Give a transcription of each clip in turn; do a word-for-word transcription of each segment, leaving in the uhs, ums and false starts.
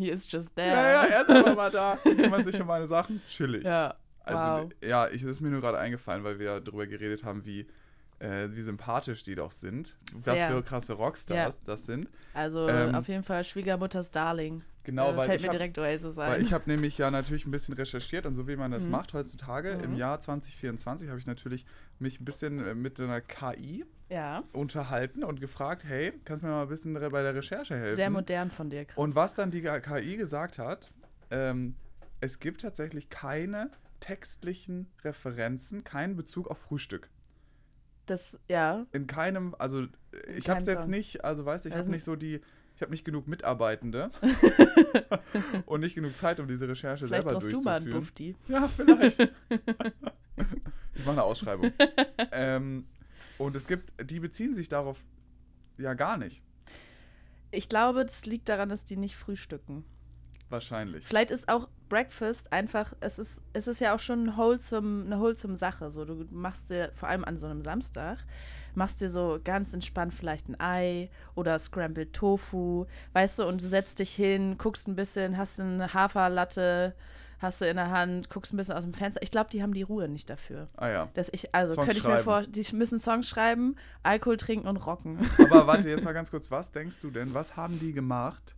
he is just there. Ja, ja, er ist einfach mal da, kümmert sich um meine Sachen, chillig. Ja, Also, wow. ja, ich, das ist mir nur gerade eingefallen, weil wir ja darüber geredet haben, wie, äh, wie sympathisch die doch sind. Was Sehr. für krasse Rockstars Ja. das sind. Also Ähm, auf jeden Fall Schwiegermutters Darling. Genau, äh, weil fällt ich mir hab, direkt Oasis ein. Weil ich habe nämlich ja natürlich ein bisschen recherchiert und so wie man das Mhm. macht heutzutage, Mhm. im Jahr zwanzig vierundzwanzig habe ich natürlich mich ein bisschen mit einer K I ja, unterhalten und gefragt, hey, kannst du mir mal ein bisschen bei der Recherche helfen? sehr modern von dir, Chris. Und was dann die K I gesagt hat, ähm, es gibt tatsächlich keine textlichen Referenzen, keinen Bezug auf Frühstück. Das, ja. In keinem, also ich habe es jetzt nicht, also weißt du, ich habe nicht so die, ich habe nicht genug Mitarbeitende und nicht genug Zeit, um diese Recherche Vielleicht selber brauchst du durchzuführen. mal einen Bufti. Ja, vielleicht. Ich mache eine Ausschreibung. ähm, und es gibt, die beziehen sich darauf ja gar nicht. Ich glaube, das liegt daran, dass die nicht frühstücken. Wahrscheinlich. Vielleicht ist auch Breakfast einfach, es ist, es ist ja auch schon ein wholesome, eine wholesome Sache. So, du machst dir, vor allem an so einem Samstag, machst dir so ganz entspannt vielleicht ein Ei oder Scrambled Tofu, weißt du, und du setzt dich hin, guckst ein bisschen, hast eine Haferlatte, hast du in der Hand, guckst ein bisschen aus dem Fenster. Ich glaube, die haben die Ruhe nicht dafür. Ah ja. Dass ich, also Songs könnte ich mir schreiben. vor, die müssen Songs schreiben, Alkohol trinken und rocken. Aber warte, jetzt mal ganz kurz, was denkst du denn, was haben die gemacht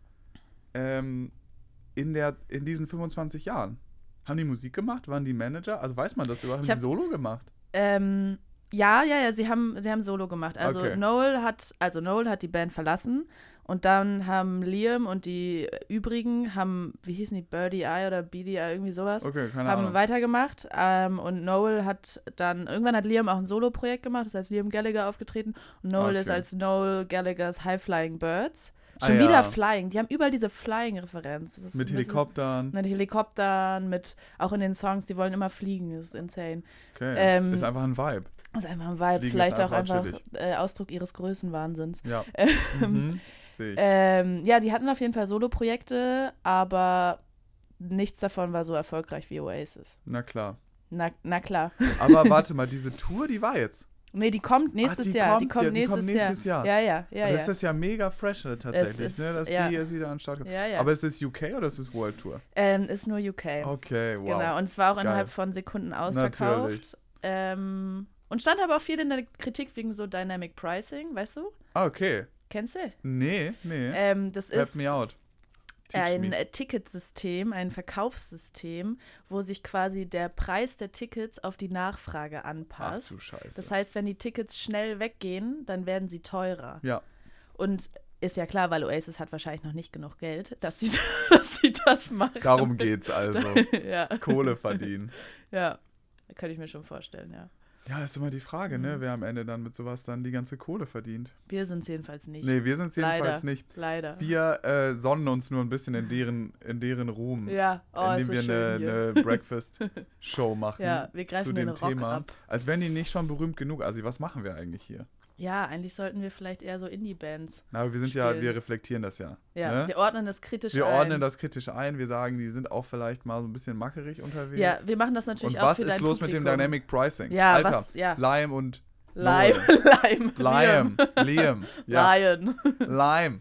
ähm, in, der, in diesen fünfundzwanzig Jahren? Haben die Musik gemacht? Waren die Manager? Also weiß man das überhaupt? Haben Ich hab- die Solo gemacht? Ähm, ja, ja, ja, sie haben, sie haben Solo gemacht. Also Okay. Noel hat, also Noel hat die Band verlassen und dann haben Liam und die übrigen haben, wie hießen die, Birdie Eye oder Beady Eye, irgendwie sowas, Okay, keine haben Ahnung. weitergemacht. Ähm, und Noel hat dann, irgendwann hat Liam auch ein Solo-Projekt gemacht, ist als Liam Gallagher aufgetreten und Noel Okay. ist als Noel Gallaghers High Flying Birds. Ah, Schon ja. wieder Flying, die haben überall diese Flying-Referenz. Das ist Mit ein bisschen- Helikoptern. Mit Helikoptern, mit, auch in den Songs, die wollen immer fliegen, das ist insane. Okay. Ähm, ist einfach ein Vibe. Das ist einfach ein Vibe, Fliegen vielleicht ist auch einfach einfach äh, Ausdruck ihres Größenwahnsinns. Ja. Ähm, Mhm. Sehe ich. ähm, ja, die hatten auf jeden Fall Solo-Projekte, aber nichts davon war so erfolgreich wie Oasis. Na klar. Na, na klar. Aber warte mal, diese Tour, die war jetzt. Nee, die kommt nächstes Ach, die Jahr. kommt die kommt ja, die nächstes, kommt nächstes Jahr. Jahr. Ja, ja, ja. das ja. ist ja mega fresh äh, tatsächlich, ist- ne, dass ja. die jetzt wieder an den Start kommt. Ja, ja. Aber ist es U K oder ist es World Tour? Ähm, ist nur U K. Okay, wow. Genau, und es war auch Geil. innerhalb von Sekunden ausverkauft. Natürlich. Ähm, und stand aber auch viel in der Kritik wegen so Dynamic Pricing, weißt du? Ah, okay. Kennst du? Nee, nee. Ähm, das Help ist me out. Teach ein me. äh, Ticketsystem, ein Verkaufssystem, wo sich quasi der Preis der Tickets auf die Nachfrage Ach anpasst. du Scheiße. Das heißt, wenn die Tickets schnell weggehen, dann werden sie teurer. ja, Und ist ja klar, weil Oasis hat wahrscheinlich noch nicht genug Geld, dass sie, dass sie das machen. darum geht's also. ja, Kohle verdienen. ja, könnte ich mir schon vorstellen, ja. Ja, ist immer die Frage, ne, Mhm. wer am Ende dann mit sowas dann die ganze Kohle verdient. Wir sind es jedenfalls nicht. Nee, wir sind es jedenfalls Leider. nicht. Leider. Wir äh, sonnen uns nur ein bisschen in deren, in deren Ruhm. ja, oh, ist indem so wir schön hier. eine, eine Breakfast-Show machen Ja, wir greifen zu den dem Rock Thema. ab. Als wären die nicht schon berühmt genug. Also was machen wir eigentlich hier? Ja, eigentlich sollten wir vielleicht eher so Indie-Bands. Na, aber wir sind ja, Spielen. wir reflektieren das ja. Ja, ne? wir ordnen das kritisch Wir ein. ordnen das kritisch ein. Wir sagen, die sind auch vielleicht mal so ein bisschen mackerig unterwegs. Ja, wir machen das natürlich und auch was für ist dein los mit Publikum. dem Dynamic Pricing? Ja, Alter, was- ja. Lime und Lime, Noel. Lime, Liam. Liam. Ja. Lion. Lime.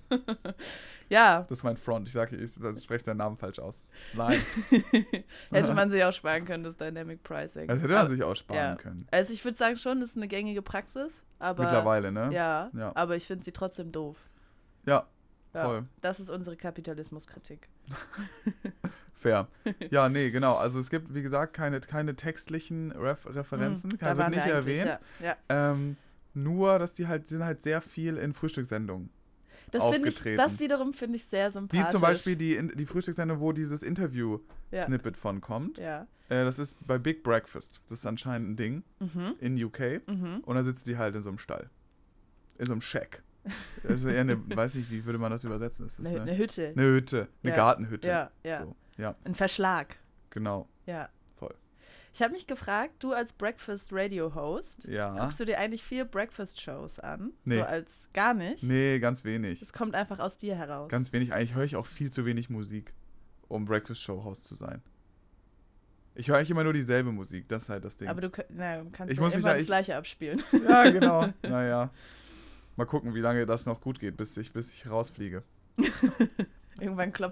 Ja, Das ist mein Front. Ich sage, ich, ich spreche seinen Namen falsch aus. Lime. hätte man sich auch sparen können, das Dynamic Pricing. Das hätte man Aber- sich auch sparen ja. können. Also ich würde sagen schon, das ist eine gängige Praxis, aber Mittlerweile, ne? ja, Ja. aber ich finde sie trotzdem doof. Ja, Ja, voll. Das ist unsere Kapitalismuskritik. Fair. Ja, nee, genau. Also es gibt, wie gesagt, keine, keine textlichen Ref Referenzen. Hm, Keine, da wird waren nicht wir eigentlich, erwähnt. Ja, ja. Ähm, nur, dass die halt, die sind halt sehr viel in Frühstückssendungen. Das finde ich, aufgetreten. das wiederum finde ich sehr sympathisch. Wie zum Beispiel die, in- die Frühstückssendung, wo dieses Interview-Snippet Ja. von kommt. Ja. Äh, das ist bei Big Breakfast. Das ist anscheinend ein Ding Mhm. in U K. Mhm. Und da sitzen die halt in so einem Stall. In so einem Shack. Das ist eher eine, weiß nicht, wie würde man das übersetzen? Das ist Eine, eine, eine Hütte. eine Hütte, eine Ja. Gartenhütte. Ja, ja. So, ja, Ein Verschlag. genau. Ja. Voll. Ich habe mich gefragt, du als Breakfast-Radio-Host, Ja. guckst du dir eigentlich viel Breakfast-Shows an? Nee. So als gar nicht? Nee, ganz wenig. Das kommt einfach aus dir heraus. Ganz wenig. Eigentlich höre ich auch viel zu wenig Musik, um Breakfast-Show-Host zu sein. Ich höre eigentlich immer nur dieselbe Musik, das ist halt das Ding. Aber du könnt- na, kannst Ich ja muss mich immer da- das ich- Gleiche abspielen. Ja, genau. Naja. Mal gucken, wie lange das noch gut geht, bis ich, bis ich rausfliege. Irgendwann klopft